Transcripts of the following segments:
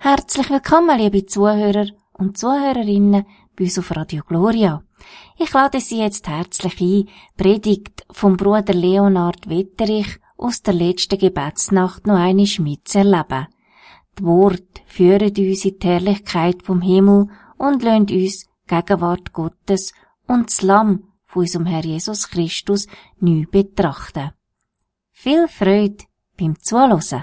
Herzlich willkommen, liebe Zuhörer und Zuhörerinnen bei uns auf Radio Gloria. Ich lade Sie jetzt herzlich ein, Predigt vom Bruder Leonhard Wetterich aus der letzten Gebetsnacht noch einmal mitzuerleben. Die Worte führen uns in die Herrlichkeit vom Himmel und lassen uns die Gegenwart Gottes und das Lamm von unserem Herr Jesus Christus neu betrachten. Viel Freude beim Zuhören.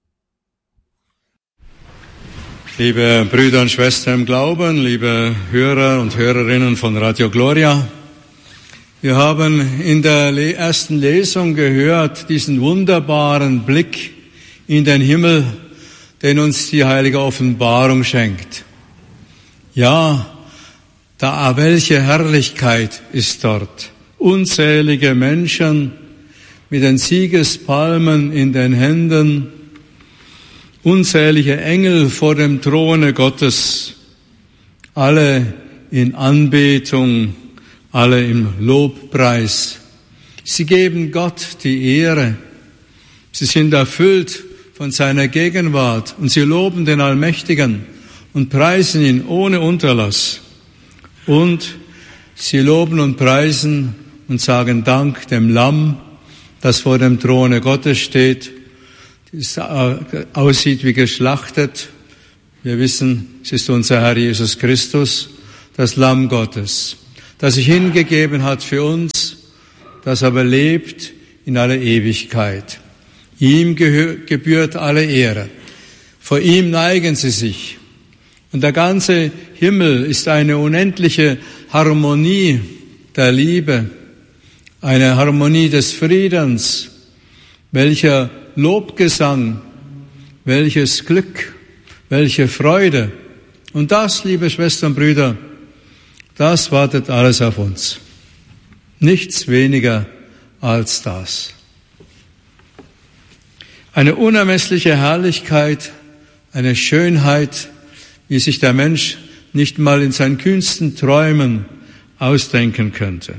Liebe Brüder und Schwestern im Glauben, liebe Hörer und Hörerinnen von Radio Gloria, wir haben in der ersten Lesung gehört, diesen wunderbaren Blick in den Himmel, den uns die heilige Offenbarung schenkt. Ja, welche Herrlichkeit ist dort. Unzählige Menschen mit den Siegespalmen in den Händen, unzählige Engel vor dem Throne Gottes, alle in Anbetung, alle im Lobpreis. Sie geben Gott die Ehre. Sie sind erfüllt von seiner Gegenwart und sie loben den Allmächtigen und preisen ihn ohne Unterlass. Und sie loben und preisen und sagen Dank dem Lamm, das vor dem Throne Gottes steht, das aussieht wie geschlachtet. Wir wissen, es ist unser Herr Jesus Christus, das Lamm Gottes, das sich hingegeben hat für uns, das aber lebt in aller Ewigkeit. Ihm gebührt alle Ehre. Vor ihm neigen sie sich. Und der ganze Himmel ist eine unendliche Harmonie der Liebe, eine Harmonie des Friedens, welcher Lobgesang, welches Glück, welche Freude. Und das, liebe Schwestern und Brüder, das wartet alles auf uns. Nichts weniger als das. Eine unermessliche Herrlichkeit, eine Schönheit, wie sich der Mensch nicht mal in seinen kühnsten Träumen ausdenken könnte.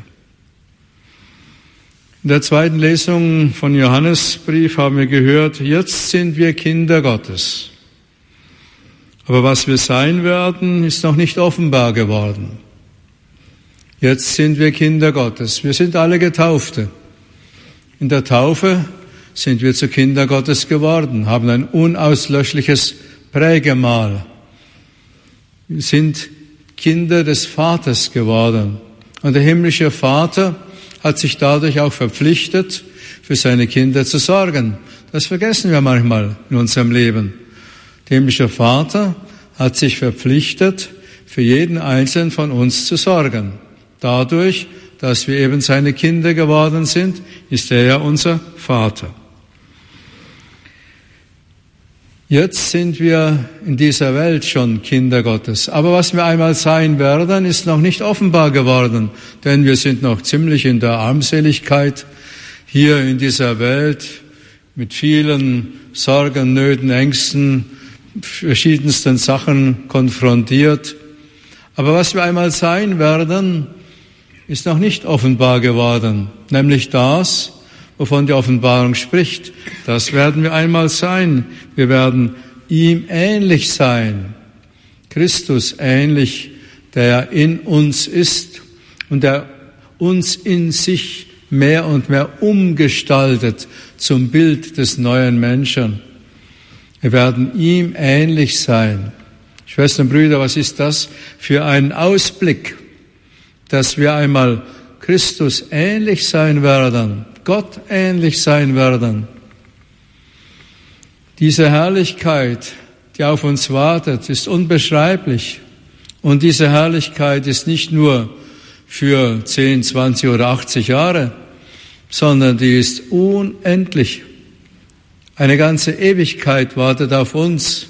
In der zweiten Lesung von Johannesbrief haben wir gehört, jetzt sind wir Kinder Gottes. Aber was wir sein werden, ist noch nicht offenbar geworden. Jetzt sind wir Kinder Gottes. Wir sind alle Getaufte. In der Taufe sind wir zu Kinder Gottes geworden, haben ein unauslöschliches Prägemal. Wir sind Kinder des Vaters geworden. Und der himmlische Vater hat sich dadurch auch verpflichtet, für seine Kinder zu sorgen. Das vergessen wir manchmal in unserem Leben. Der himmlische Vater hat sich verpflichtet, für jeden Einzelnen von uns zu sorgen. Dadurch, dass wir eben seine Kinder geworden sind, ist er ja unser Vater. Jetzt sind wir in dieser Welt schon Kinder Gottes. Aber was wir einmal sein werden, ist noch nicht offenbar geworden. Denn wir sind noch ziemlich in der Armseligkeit hier in dieser Welt mit vielen Sorgen, Nöten, Ängsten, verschiedensten Sachen konfrontiert. Aber was wir einmal sein werden, ist noch nicht offenbar geworden. Nämlich das, wovon die Offenbarung spricht. Das werden wir einmal sein. Wir werden ihm ähnlich sein. Christus ähnlich, der in uns ist und der uns in sich mehr und mehr umgestaltet zum Bild des neuen Menschen. Wir werden ihm ähnlich sein. Schwestern und Brüder, was ist das für ein Ausblick, dass wir einmal Christus ähnlich sein werden, Gott ähnlich sein werden. Diese Herrlichkeit, die auf uns wartet, ist unbeschreiblich. Und diese Herrlichkeit ist nicht nur für 10, 20 oder 80 Jahre, sondern die ist unendlich. Eine ganze Ewigkeit wartet auf uns,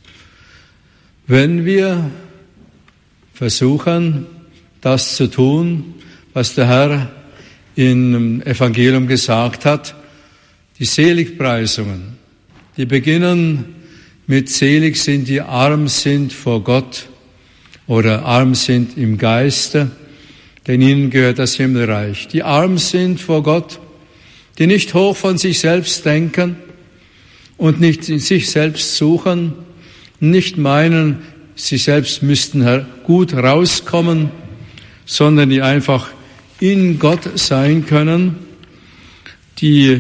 wenn wir versuchen, das zu tun, was der Herr im Evangelium gesagt hat, die Seligpreisungen, die beginnen mit selig sind, die arm sind vor Gott oder arm sind im Geiste, denn ihnen gehört das Himmelreich. Die arm sind vor Gott, die nicht hoch von sich selbst denken und nicht in sich selbst suchen, nicht meinen, sie selbst müssten gut rauskommen, sondern die einfach in Gott sein können, die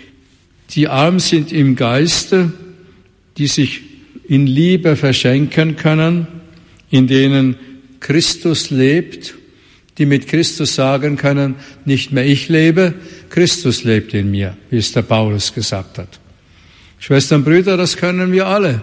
arm sind im Geiste, die sich in Liebe verschenken können, in denen Christus lebt, die mit Christus sagen können, nicht mehr ich lebe, Christus lebt in mir, wie es der Paulus gesagt hat. Schwestern und Brüder, das können wir alle.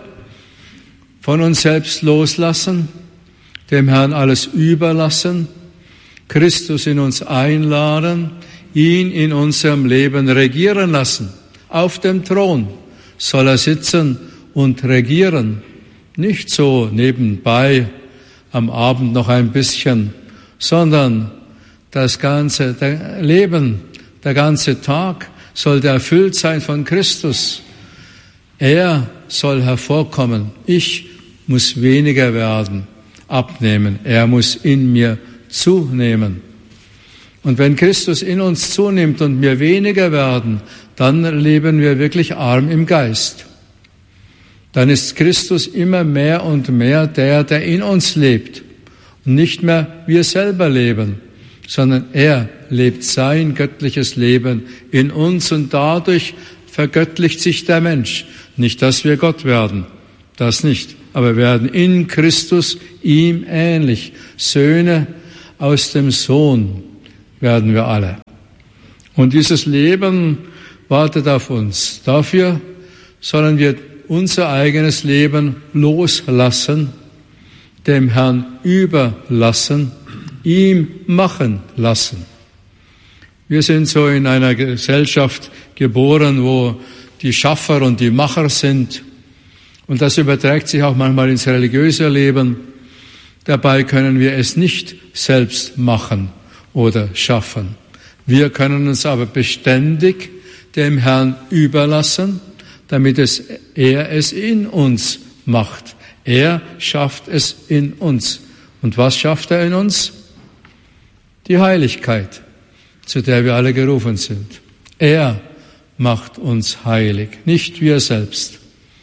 Von uns selbst loslassen, dem Herrn alles überlassen, Christus in uns einladen, ihn in unserem Leben regieren lassen. Auf dem Thron soll er sitzen und regieren. Nicht so nebenbei am Abend noch ein bisschen, sondern das ganze Leben, der ganze Tag sollte erfüllt sein von Christus. Er soll hervorkommen. Ich muss weniger werden, abnehmen. Er muss in mir zunehmen. Und wenn Christus in uns zunimmt und wir weniger werden, dann leben wir wirklich arm im Geist. Dann ist Christus immer mehr und mehr der in uns lebt. Und nicht mehr wir selber leben, sondern er lebt sein göttliches Leben in uns und dadurch vergöttlicht sich der Mensch. Nicht, dass wir Gott werden, das nicht, aber wir werden in Christus ihm ähnlich. Söhne aus dem Sohn werden wir alle. Und dieses Leben wartet auf uns. Dafür sollen wir unser eigenes Leben loslassen, dem Herrn überlassen, ihm machen lassen. Wir sind so in einer Gesellschaft geboren, wo die Schaffer und die Macher sind. Und das überträgt sich auch manchmal ins religiöse Leben. Dabei können wir es nicht selbst machen oder schaffen. Wir können uns aber beständig dem Herrn überlassen, damit er es in uns macht. Er schafft es in uns. Und was schafft er in uns? Die Heiligkeit, zu der wir alle gerufen sind. Er macht uns heilig, nicht wir selbst.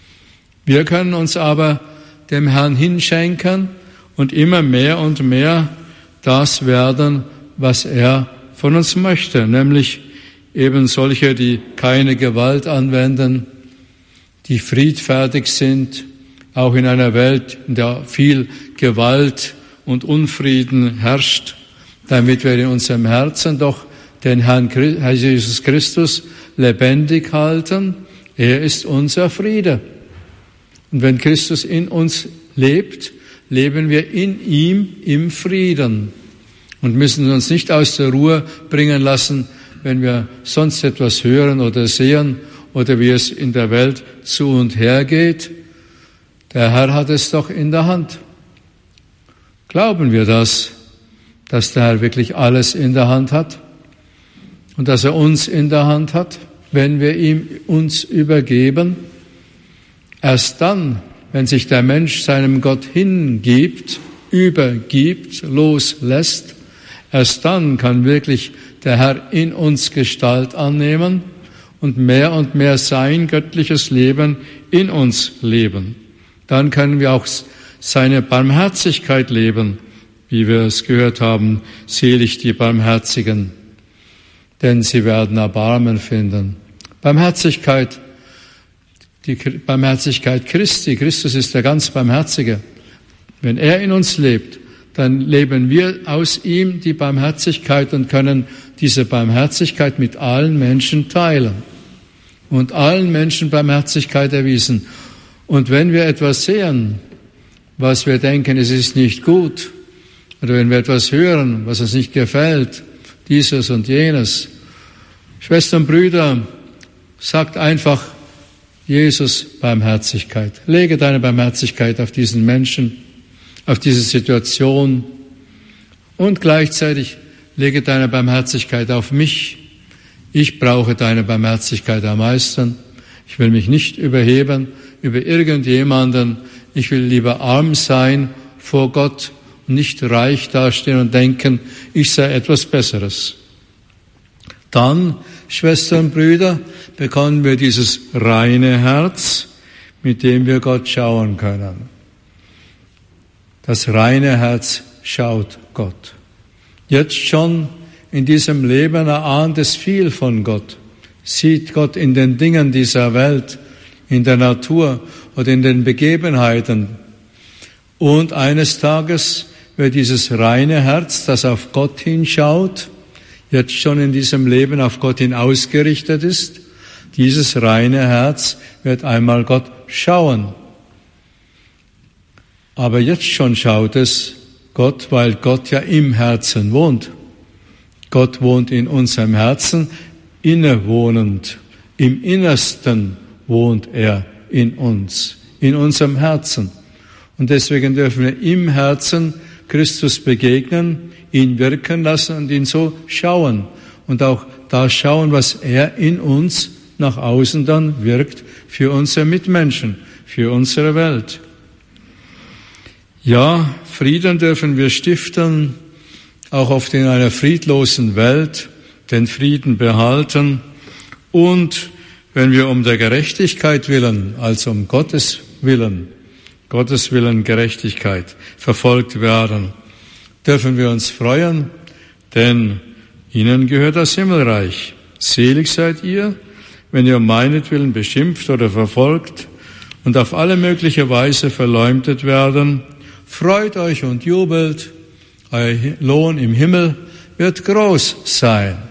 Wir können uns aber dem Herrn hinschenken und immer mehr und mehr das werden, was er von uns möchte, nämlich eben solche, die keine Gewalt anwenden, die friedfertig sind, auch in einer Welt, in der viel Gewalt und Unfrieden herrscht, damit wir in unserem Herzen doch den Herrn Jesus Christus lebendig halten. Er ist unser Friede. Und wenn Christus in uns lebt, leben wir in ihm im Frieden und müssen uns nicht aus der Ruhe bringen lassen, wenn wir sonst etwas hören oder sehen oder wie es in der Welt zu und her geht. Der Herr hat es doch in der Hand. Glauben wir das, dass der Herr wirklich alles in der Hand hat und dass er uns in der Hand hat, wenn wir ihm uns übergeben? Erst dann, wenn sich der Mensch seinem Gott hingibt, übergibt, loslässt, erst dann kann wirklich der Herr in uns Gestalt annehmen und mehr sein göttliches Leben in uns leben. Dann können wir auch seine Barmherzigkeit leben, wie wir es gehört haben, selig die Barmherzigen, denn sie werden Erbarmen finden. Barmherzigkeit, die Barmherzigkeit Christi. Christus ist der ganz Barmherzige. Wenn er in uns lebt, dann leben wir aus ihm die Barmherzigkeit und können diese Barmherzigkeit mit allen Menschen teilen und allen Menschen Barmherzigkeit erwiesen. Und wenn wir etwas sehen, was wir denken, es ist nicht gut, oder wenn wir etwas hören, was uns nicht gefällt, dieses und jenes, Schwestern und Brüder, sagt einfach, Jesus, Barmherzigkeit. Lege deine Barmherzigkeit auf diesen Menschen, auf diese Situation und gleichzeitig lege deine Barmherzigkeit auf mich. Ich brauche deine Barmherzigkeit am meisten. Ich will mich nicht überheben über irgendjemanden. Ich will lieber arm sein vor Gott und nicht reich dastehen und denken, ich sei etwas Besseres. Dann, Schwestern und Brüder, bekommen wir dieses reine Herz, mit dem wir Gott schauen können. Das reine Herz schaut Gott. Jetzt schon in diesem Leben erahnt es viel von Gott, sieht Gott in den Dingen dieser Welt, in der Natur oder in den Begebenheiten. Und eines Tages wird dieses reine Herz, das auf Gott hinschaut, jetzt schon in diesem Leben auf Gott hin ausgerichtet ist, dieses reine Herz wird einmal Gott schauen. Aber jetzt schon schaut es Gott, weil Gott ja im Herzen wohnt. Gott wohnt in unserem Herzen, innewohnend. Im Innersten wohnt er in uns, in unserem Herzen. Und deswegen dürfen wir im Herzen Christus begegnen, ihn wirken lassen und ihn so schauen. Und auch da schauen, was er in uns nach außen dann wirkt für unsere Mitmenschen, für unsere Welt. Ja, Frieden dürfen wir stiften, auch oft in einer friedlosen Welt, den Frieden behalten. Und wenn wir um der Gerechtigkeit willen, also um Gottes Willen, Gerechtigkeit, verfolgt werden, dürfen wir uns freuen, denn ihnen gehört das Himmelreich. Selig seid ihr, wenn ihr um meinetwillen beschimpft oder verfolgt und auf alle mögliche Weise verleumdet werden. Freut euch und jubelt, euer Lohn im Himmel wird groß sein.